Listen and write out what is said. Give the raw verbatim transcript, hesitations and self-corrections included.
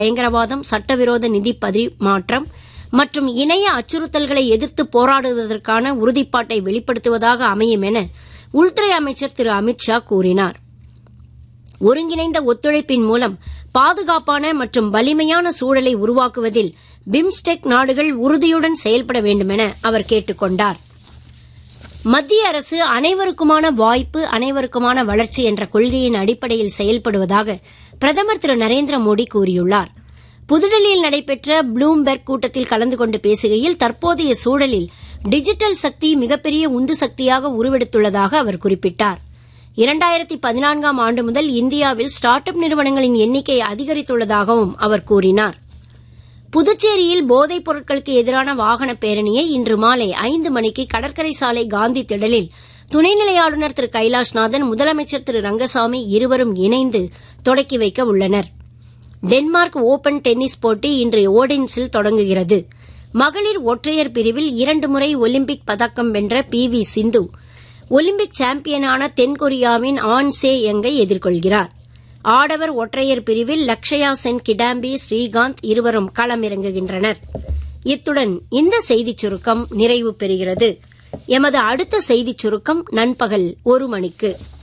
பயங்கரவாதம், சட்டவிரோத நிதி பரிமாற்றம் மற்றும் இணைய அச்சுறுத்தல்களை எதிர்த்து போராடுவதற்கான உறுதிப்பாட்டை வெளிப்படுத்துவதாக அமையும் என உள்துறை அமைச்சர் திரு அமித் ஷா கூறினார். ஒருங்கிணைந்த ஒத்துழைப்பின் மூலம் பாதுகாப்பான மற்றும் வலிமையான சூழலை உருவாக்குவதில் பிம்ஸ்டெக் நாடுகள் உறுதியுடன் செயல்பட வேண்டும் என அவர் கேட்டுக் கொண்டார். மத்திய அரசு அனைவருக்குமான வாய்ப்பு, அனைவருக்குமான வளர்ச்சி என்ற கொள்கையின் அடிப்படையில் செயல்படுவதாக பிரதமர் திரு நரேந்திர மோடி கூறியுள்ளார். புதுடெல்லியில் நடைபெற்ற ப்ளூம்பெர்க் கூட்டத்தில் கலந்து கொண்டு பேசுகையில் தற்போதைய சூழலில் டிஜிட்டல் சக்தி மிகப்பெரிய உந்து சக்தியாக உருவெடுத்துள்ளதாக அவர் குறிப்பிட்டார். இரண்டாயிரத்தி பதினான்காம் ஆண்டு முதல் இந்தியாவில் ஸ்டார்ட் அப் நிறுவனங்களின் எண்ணிக்கை அதிகரித்துள்ளதாகவும் அவர் கூறினார். புதுச்சேரியில் போதைப் பொருட்களுக்கு எதிரான வாகன பேரணியை இன்று மாலை ஐந்து மணிக்கு கடற்கரை சாலை காந்தி திடலில் துணைநிலை ஆளுநர் திரு கைலாஷ்நாதன், முதலமைச்சர் திரு ரங்கசாமி இருவரும் இணைந்து தொடக்கி வைக்க உள்ளனர். டென்மார்க் ஓபன் டென்னிஸ் போட்டி இன்று ஓடென்ஸில் தொடங்குகிறது. மகளிர் ஒற்றையர் பிரிவில் இரண்டு முறை ஒலிம்பிக் பதக்கம் வென்ற பி வி சிந்து ஒலிம்பிக் சாம்பியனான தென்கொரியாவின் ஆன் சே யங்கை எதிர்கொள்கிறார். ஆடவர் ஒற்றையர் பிரிவில் லக்ஷயா சென், கிடாம்பி ஸ்ரீகாந்த் இருவரும் களமிறங்குகின்றனர். இத்துடன் இந்த செய்திச் சுருக்கம் நிறைவு பெறுகிறது. எமது அடுத்த செய்திச் சுருக்கம் நண்பகல் ஒரு மணிக்கு.